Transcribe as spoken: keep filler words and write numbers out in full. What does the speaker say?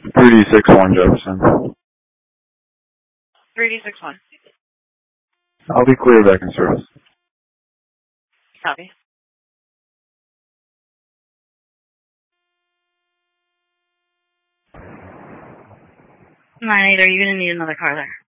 three D six one Jefferson. three D six one. I'll be clear back in service. Copy. nine eight, are you going to need another car there?